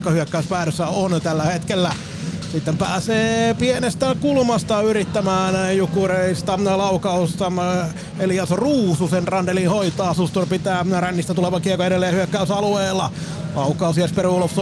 hyökkäyspäädyssä on tällä hetkellä. Sitten pääsee pienestä kulmasta yrittämään Jukureista laukausta. Elias Ruusu sen randelin hoitaa. Sustur pitää rännistä tuleva kiekko edelleen hyökkäysalueella. Laukaus Jesper Olofsson